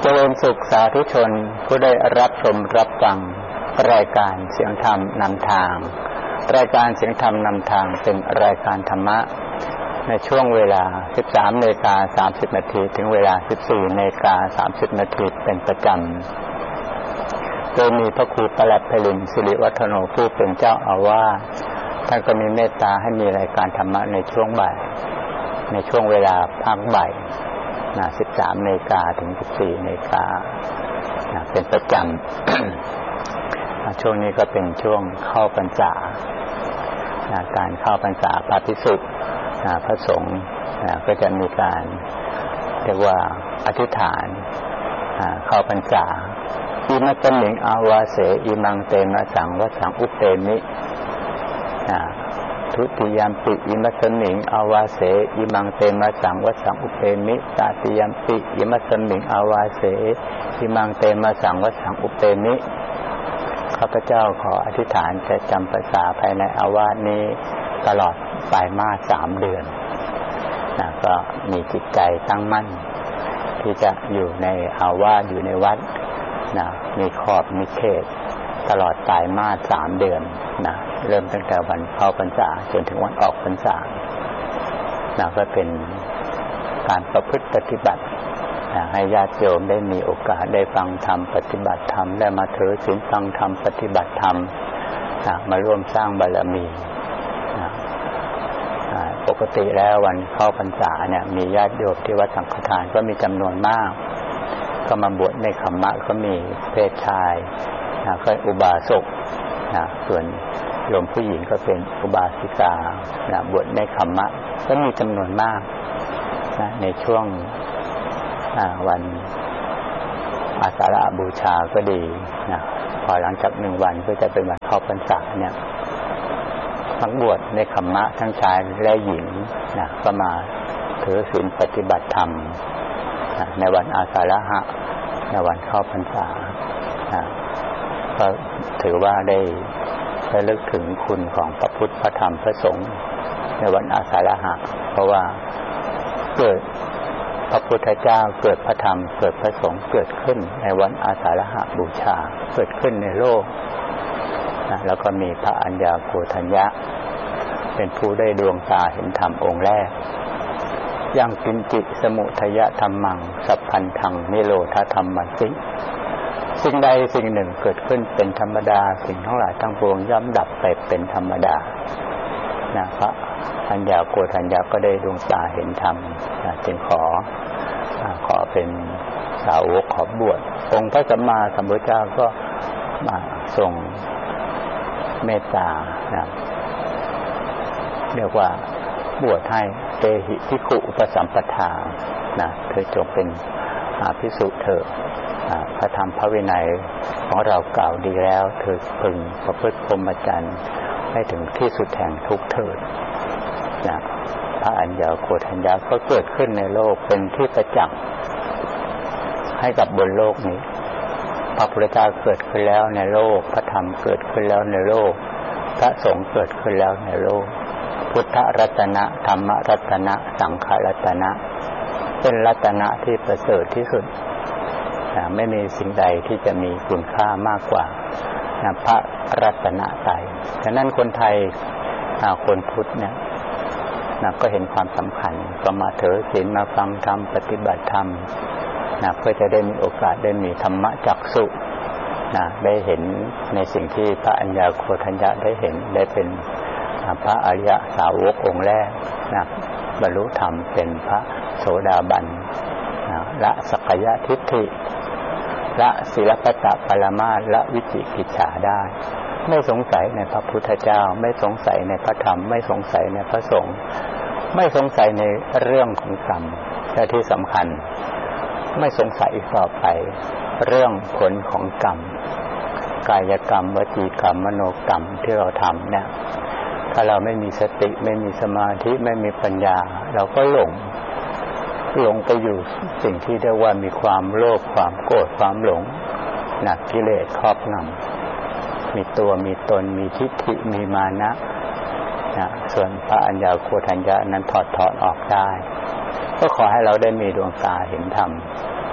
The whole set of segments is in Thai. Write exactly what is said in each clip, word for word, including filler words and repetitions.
เจริญสุขสาธุชนผู้ได้รับชมรับฟังรายการเสียงธรรมนำทางรายการเสียงธรรมนำทางเป็นรายการธรรมะในช่วงเวลา สิบสามนาฬิกาสามสิบนาที ถึงเวลา สิบสี่นาฬิกาสามสิบนาทีเป็นประจำโดยมีพระครูประหลัดไพลินสิริวัฒโนผู้เป็นเจ้าอาวาสท่านก็มีเมตตาให้มีรายการธรรมะในช่วงบ่ายในช่วงเวลาพักบ่ายนะสิบสามนาฬิกาถึงสิบสี่นาฬิกานะเป็นประจำ ช่วงนี้ก็เป็นช่วงเข้าพรรษานะการเข้าพรรษาพระภิกษุนะพระสงฆ์นะก็จะมีการเรียกว่าอธิษฐานนะเข้าพรรษาอิมัตตมิงอาวาเสอิมังเตมะสังวสังอุปเตมินะทุติยมปิอิมัตตมิงอาวาเสอิมังเตมะสังวสังอุปเตมิตติยมปิอิมัตตมิงอาวาเสอิมังเตมะสังวสังอุปเตมิข้าพเจ้าขออธิษฐานจะจำพรรษาภายในอาวาสนี้ตลอดไตรมาสสามเดือนนะก็มีจิตใจตั้งมั่นที่จะอยู่ในอาวาสอยู่ในวัดนะมีขอบมีเขตตลอดไตรมาสสามเดือนนะเริ่มตั้งแต่วันเข้าพรรษาจนถึงวันออกพรรษานะก็เป็นการประพฤติปฏิบัตินะให้ญาติโยมได้มีโอกาสได้ฟังธรรมปฏิบัติธรรมได้มาถือศีลฟังธรรมปฏิบัติธรรมนะมาร่วมสร้างบารมีนะปกติแล้ววันเข้าพรรษาเนี่ยมีญาติโยมที่วัดสังฆทานก็มีจำนวนมากก็มาบวชในคัมมะก็มีเพศชายนะก็อุบาสกนะส่วนโยมผู้หญิงก็เป็นอุบาสิกานะบวชในคัมมะก็มีจำนวนมากนะในช่วงวันอาสาฬหบูชาก็ดีนะพอหลังจากหนึ่งวันก็จะเป็นวันเข้าพรรษาเนี่ยทั้งบวชในคัมมะทั้งชายและหญิงนะก็มาถือศีลปฏิบัติธรรมนะในวันอาสาฬหะในวันเข้าพรรษานะก็ถือว่าได้ระลึกถึงคุณของพระพุทธพระธรรมพระสงฆ์ในวันอาสาฬหะเพราะว่าเกิดพระพุทธเจ้าเกิดพระธรรมเกิดพระสงฆ์เกิดขึ้นในวันอาสาฬหบูชาเกิดขึ้นในโลกนะแล้วก็มีพระอัญญาโกณทัญญะเป็นผู้ได้ดวงตาเห็นธรรมองค์แรกยังกินจิสมุทยธรรมังสัพพันธังนิโรธธรรมัสสิสิ่งใดสิ่งหนึ่งเกิดขึ้นเป็นธรรมดาสิ่งทั้งหลายทั้งปวงย่อมดับไปเป็นธรรมดานะพระอัญญาโกณทัญญะก็ได้ดวงตาเห็นธรรมจึงขอขอเป็นสาวกขอบวชองค์พระสัมมาสัมพุทธเจ้าก็มาทรงเมตตานะเรียกว่าบวชให้เตหิภิกขุอุปสัมปทานะเธอจงเป็นภิกษุเถอะพระธรรมพระวินัยของเรากล่าวดีแล้วเธอพึงประพฤติพรหมจรรย์ให้ถึงที่สุดแห่งทุกข์เถิดนะพระอัญญาโกณทัญญะก็เกิดขึ้นในโลกเป็นที่ประจักษ์ให้กับบนโลกนี้พระพุทธเจ้าเกิดขึ้นแล้วในโลกพระธรรมเกิดขึ้นแล้วในโลกพระสงฆ์เกิดขึ้นแล้วในโลกพุทธรัตนะธรรมรัตนะสังฆรัตนะเป็นรัตนะที่ประเสริฐที่สุดนะไม่มีสิ่งใดที่จะมีคุณค่ามากกว่านะพระรัตนตรัยฉะนั้นคนไทยคนพุทธเนี่ยนะก็เห็นความสำคัญก็มาถือศีลมาฟังธรรมปฏิบัติธรรมนะเพื่อจะได้มีโอกาสได้มีธรรมจักษุนะได้เห็นในสิ่งที่พระอัญญาโกณทัญญะได้เห็นได้เป็นพระอริยสาวกองค์แรกนะบรรลุธรรมเป็นพระโสดาบันนะละสักกายทิฏฐิละศีลปัตตปรมาสละวิจิกิจฉาได้ไม่สงสัยในพระพุทธเจ้าไม่สงสัยในพระธรรมไม่สงสัยในพระสงฆ์ไม่สงสัยในเรื่องของกรรมและที่สำคัญไม่สงสัยอีกต่อไปเรื่องผลของกรรมกายกรรมวจีกรรมมโนกรรมที่เราทำเนี่ยถ้าเราไม่มีสติไม่มีสมาธิไม่มีปัญญาเราก็หลงหลงไปอยู่สิ่งที่เรียกว่ามีความโลภความโกรธความหลงหนักกิเลสครอบงำมีตัวมีตนมีทิฏฐิมีมานะนะส่วนพระอัญญาโกณทัญญะนั้นถอดถอนออกได้ก็ขอให้เราได้มีดวงตาเห็นธรรม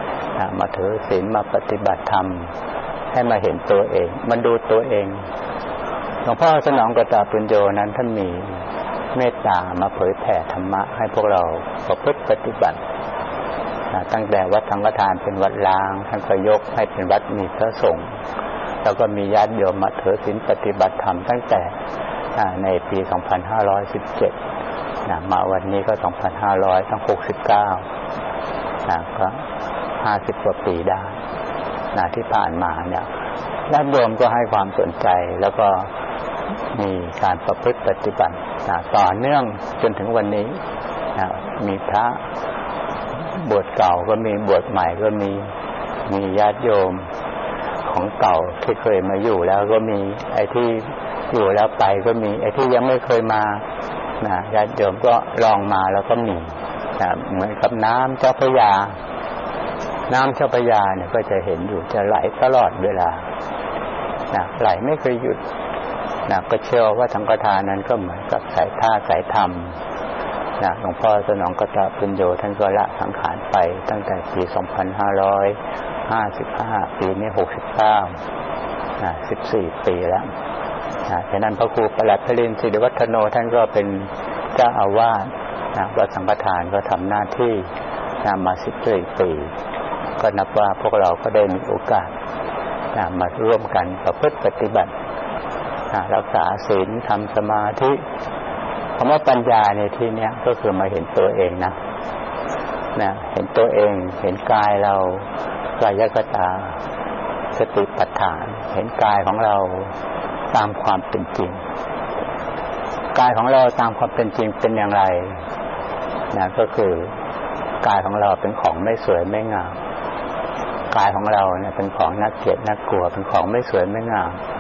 มาถือศีลมาปฏิบัติธรรมให้มาเห็นตัวเองมันดูตัวเองหลวงพ่อสนองกตปุญโญนั้นท่านมีเมตตามาเผยแผ่ธรรมะให้พวกเราประพฤติปฏิบัติตั้งแต่วัดสังฆทานเป็นวัดล้างท่านก็ยกให้เป็นวัดมีพระสงฆ์แล้วก็มีญาติโยมมาถือศีลปฏิบัติธรรมตั้งแต่ในปีสองพันห้าร้อยสิบเจ็ดนะมาวันนี้ก็สองพันห้าร้อยหกสิบเก้านะก็ห้าสิบกว่าปีได้นะที่ผ่านมาเนี่ยญาติโยมก็ให้ความสนใจแล้วก็มีการประพฤติปฏิบัตินะต่อเนื่องจนถึงวันนี้นะมีพระบวชเก่าก็มีบวชใหม่ก็มีมีญาติโยมของเก่าที่เคยมาอยู่แล้วก็มีไอ้ที่อยู่แล้วไปก็มีไอ้ที่ยังไม่เคยมานะญาติโยมก็ลองมาแล้วก็มีนะเหมือนกับน้ำเจ้าพระยาน้ำเจ้าพระยาเนี่ยก็จะเห็นอยู่จะไหลตลอดเวลานะไหลไม่เคยหยุดนะก็เชื่อว่าสังฆทานนั้นก็เหมือนกับสายท่าสายธรรมนะหลวงพ่อสนองกตปุญโญท่านก็ละสังขารไปตั้งแต่ปีสองพันห้าร้อยห้าสิบห้าปีนี้หกสิบเก้านะสิบสี่ปีแล้วนะฉะนั้นพระครูประหลัดพลินศิริวัฒโนท่านก็เป็นเจ้าอาวาสนะวัดสังฆทานก็ทำหน้าที่นะมาสิบสี่ปีก็นับว่าพวกเราก็ได้มีโอกาสนะมาร่วมกันประพฤติปฏิบัตินะรักษาศีลทำสมาธิคำว่าปัญญาในที่นี้ก็คือมาเห็นตัวเองนะนะเห็นตัวเองเห็นกายเรากายคตาสติปัฏฐานเห็นกายของเราตามความเป็นจริงกายของเราตามความเป็นจริงเป็นอย่างไรนะก็คือกายของเราเป็นของไม่สวยไม่งามกายของเราเนี่ยเป็นของน่าเกลียดน่ากลัวเป็นของไม่สวยไม่งาม